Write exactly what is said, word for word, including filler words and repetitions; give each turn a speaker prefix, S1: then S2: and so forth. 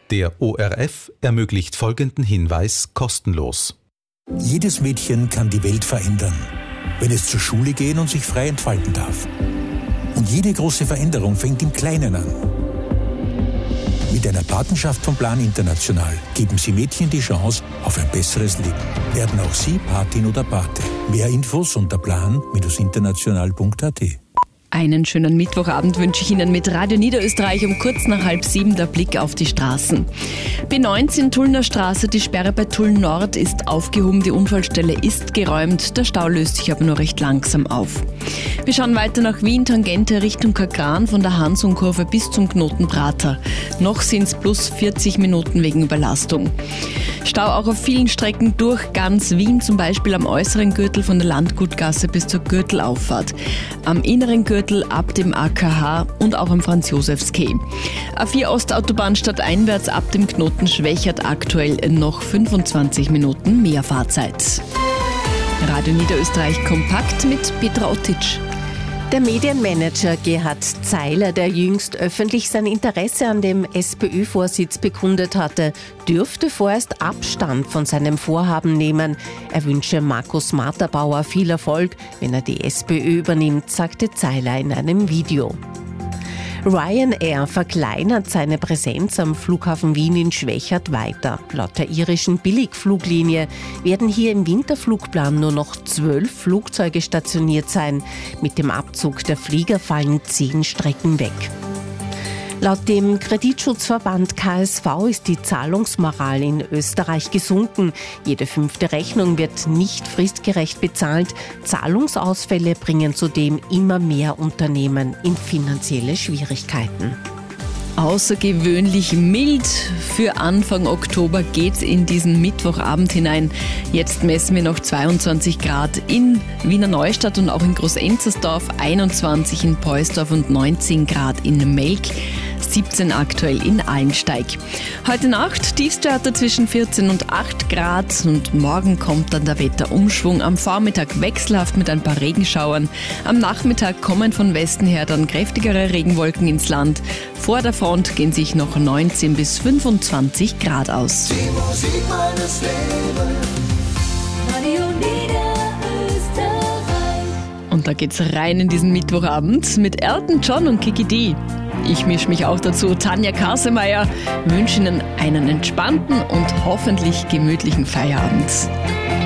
S1: Der O R F ermöglicht folgenden Hinweis kostenlos.
S2: Jedes Mädchen kann die Welt verändern, wenn es zur Schule gehen und sich frei entfalten darf. Und jede große Veränderung fängt im Kleinen an. Mit einer Patenschaft vom Plan International geben Sie Mädchen die Chance auf ein besseres Leben. Werden auch Sie Patin oder Pate. Mehr Infos unter plan Bindestrich international Punkt a t.
S3: Einen schönen Mittwochabend wünsche ich Ihnen mit Radio Niederösterreich um kurz nach halb sieben der Blick auf die Straßen. B neunzehn Tullner Straße, die Sperre bei Tulln Nord ist aufgehoben, die Unfallstelle ist geräumt, der Stau löst sich aber nur recht langsam auf. Wir schauen weiter nach Wien, Tangente Richtung Kagran von der Hansung-Kurve bis zum Knoten Prater. Noch sind es plus vierzig Minuten wegen Überlastung. Stau auch auf vielen Strecken durch ganz Wien, zum Beispiel am äußeren Gürtel von der Landgutgasse bis zur Gürtelauffahrt. Am inneren Gürtel ab dem A K H und auch am Franz-Josefs-Quai. A vier Ostautobahn stadteinwärts ab dem Knoten Schwächert aktuell noch fünfundzwanzig Minuten mehr Fahrzeit. Radio Niederösterreich kompakt mit Petra Ottitsch.
S4: Der Medienmanager Gerhard Zeiler, der jüngst öffentlich sein Interesse an dem SPÖ-Vorsitz bekundet hatte, dürfte vorerst Abstand von seinem Vorhaben nehmen. Er wünsche Markus Marterbauer viel Erfolg, wenn er die SPÖ übernimmt, sagte Zeiler in einem Video. Ryanair verkleinert seine Präsenz am Flughafen Wien in Schwächert weiter. Laut der irischen Billigfluglinie werden hier im Winterflugplan nur noch zwölf Flugzeuge stationiert sein. Mit dem Abzug der Flieger fallen zehn Strecken weg. Laut dem Kreditschutzverband K S V ist die Zahlungsmoral in Österreich gesunken. Jede fünfte Rechnung wird nicht fristgerecht bezahlt. Zahlungsausfälle bringen zudem immer mehr Unternehmen in finanzielle Schwierigkeiten.
S3: Außergewöhnlich mild. Für Anfang Oktober geht's in diesen Mittwochabend hinein. Jetzt messen wir noch zweiundzwanzig Grad in Wiener Neustadt und auch in Groß-Enzersdorf, einundzwanzig in Poisdorf und neunzehn Grad in Melk, siebzehn aktuell in Allensteig. Heute Nacht Tiefstwerte zwischen vierzehn und acht Grad und morgen kommt dann der Wetterumschwung. Am Vormittag wechselhaft mit ein paar Regenschauern. Am Nachmittag kommen von Westen her dann kräftigere Regenwolken ins Land. Vor der Front gehen sich noch neunzehn bis fünfundzwanzig Grad aus.
S5: Die Musik meines Lebens, Radio Niederösterreich.
S3: Und da geht's rein in diesen Mittwochabend mit Elton John und Kiki D. Ich mische mich auch dazu, Tanja Kasemeyer, wünsche Ihnen einen entspannten und hoffentlich gemütlichen Feierabend.